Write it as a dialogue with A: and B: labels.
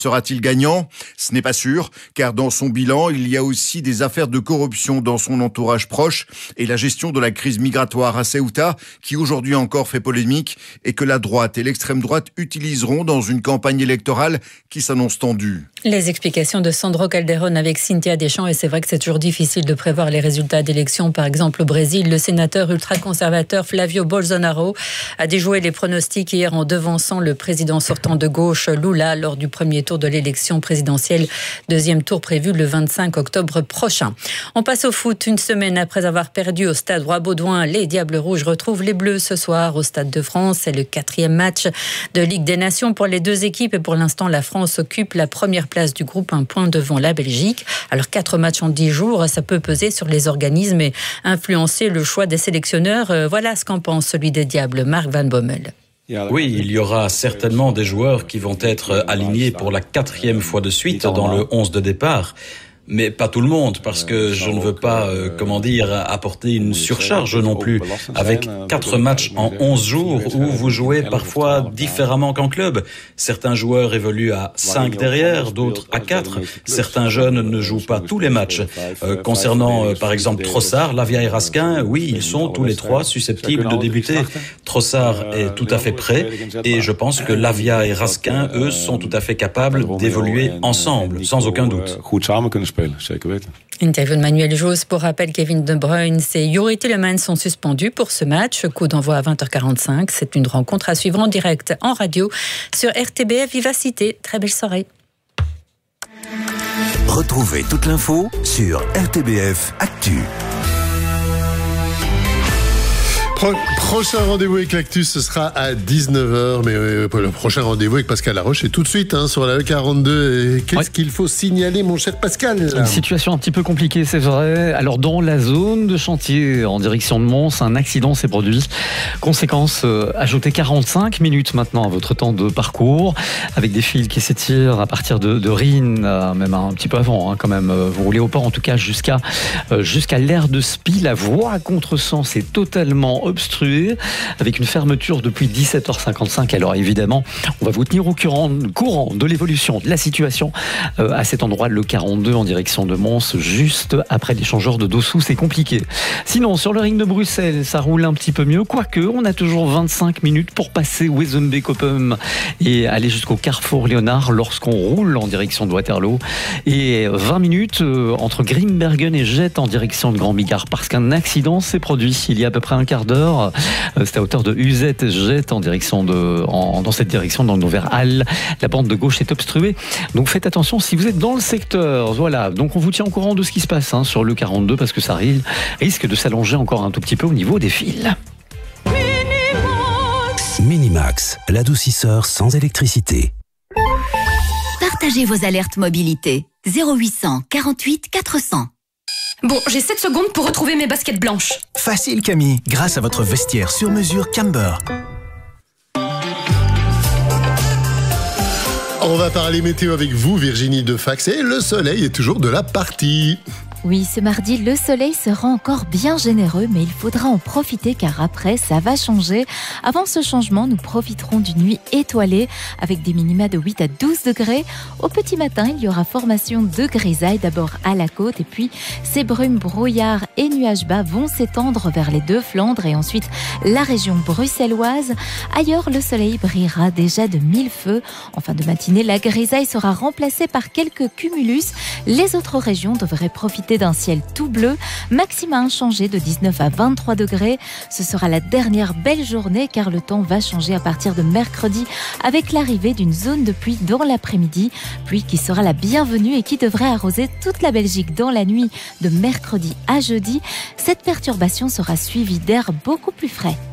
A: Sera-t-il gagnant ? Ce n'est pas sûr, car dans son bilan, il y a aussi des affaires de corruption dans son entourage proche et la gestion de la crise migratoire à Ceuta, qui aujourd'hui encore fait polémique et que la droite et l'extrême droite utiliseront dans une campagne électorale qui s'annonce tendue.
B: Les explications de Sandro Calderón avec Cynthia Deschamps, et c'est vrai que c'est toujours difficile de prévoir les résultats d'élections. Par exemple, au Brésil, le sénateur ultra-conservateur Flavio Bolsonaro a déjoué les pronostics hier en devançant le président sortant de gauche Lula lors du premier tour de l'élection présidentielle, deuxième tour prévu le 25 octobre prochain. On passe au foot. Une semaine après avoir perdu au stade Roi-Baudouin, les Diables Rouges retrouvent les Bleus ce soir au Stade de France. C'est le 4e match de Ligue des Nations pour les deux équipes et pour l'instant la France occupe la première place du groupe, un point devant la Belgique. Alors 4 matchs en 10 jours, ça peut peser sur les organismes et influencer le choix des sélectionneurs. Voilà ce qu'en pense celui des Diables, Marc Van Bommel.
C: Oui, il y aura certainement des joueurs qui vont être alignés pour la 4e fois de suite dans le 11 de départ. Mais pas tout le monde, parce que je ne veux pas, apporter une surcharge non plus. Avec 4 matchs en 11 jours, où vous jouez parfois différemment qu'en club. Certains joueurs évoluent à 5 derrière, d'autres à 4. Certains jeunes ne jouent pas tous les matchs. Concernant, par exemple, Trossard, Lavia et Raskin, oui, ils sont tous les 3 susceptibles de débuter. Trossard est tout à fait prêt, et je pense que Lavia et Raskin, eux, sont tout à fait capables d'évoluer ensemble, sans aucun doute.
B: Interview de Manuel Jos. Pour rappel, Kevin De Bruyne et Youri Tielemans sont suspendus pour ce match. Coup d'envoi à 20h45. C'est une rencontre à suivre en direct en radio sur RTBF Vivacité. Très belle soirée.
D: Retrouvez toute l'info sur RTBF Actu.
E: Prochain rendez-vous avec l'Actus, ce sera à 19h, mais le prochain rendez-vous avec Pascal Laroche est tout de suite sur la E42. Et qu'est-ce qu'il faut signaler, mon cher Pascal ?
F: Une situation un petit peu compliquée, c'est vrai. Alors, dans la zone de chantier en direction de Mons, un accident s'est produit. Conséquence, ajoutez 45 minutes maintenant à votre temps de parcours, avec des fils qui s'étirent à partir de Rhine, même un petit peu avant, quand même. Vous roulez au port, en tout cas, jusqu'à l'aire de Spie. La voie à contresens est totalement obstruée, avec une fermeture depuis 17h55. Alors évidemment, on va vous tenir au courant de l'évolution de la situation à cet endroit, le 42 en direction de Mons, juste après l'échangeur de Dossou. C'est compliqué. Sinon, sur le ring de Bruxelles, ça roule un petit peu mieux, quoique on a toujours 25 minutes pour passer Wezenbeek-Open et aller jusqu'au carrefour Léonard lorsqu'on roule en direction de Waterloo, et 20 minutes entre Grimbergen et Jette en direction de Grand Bigard, parce qu'un accident s'est produit il y a à peu près un quart d'heure. C'était à hauteur de Uzet-Jette dans cette direction, dans vers Halle. La bande de gauche est obstruée. Donc faites attention si vous êtes dans le secteur. Voilà. Donc on vous tient au courant de ce qui se passe sur le 42, parce que ça risque de s'allonger encore un tout petit peu au niveau des fils.
D: Minimax, l'adoucisseur sans électricité.
G: Partagez vos alertes mobilité. 0800 48 400.
H: Bon, j'ai 7 secondes pour retrouver mes baskets blanches.
I: Facile Camille, grâce à votre vestiaire sur mesure Camber.
E: On va parler météo avec vous, Virginie Defax, et le soleil est toujours de la partie.
J: Oui, ce mardi, le soleil sera encore bien généreux, mais il faudra en profiter car après, ça va changer. Avant ce changement, nous profiterons d'une nuit étoilée avec des minima de 8 à 12 degrés. Au petit matin, il y aura formation de grisaille, d'abord à la côte, et puis ces brumes, brouillards et nuages bas vont s'étendre vers les deux Flandres et ensuite la région bruxelloise. Ailleurs, le soleil brillera déjà de mille feux. En fin de matinée, la grisaille sera remplacée par quelques cumulus. Les autres régions devraient profiter d'un ciel tout bleu, maximum inchangé de 19 à 23 degrés. Ce sera la dernière belle journée car le temps va changer à partir de mercredi avec l'arrivée d'une zone de pluie dans l'après-midi, pluie qui sera la bienvenue et qui devrait arroser toute la Belgique dans la nuit de mercredi à jeudi. Cette perturbation sera suivie d'air beaucoup plus frais.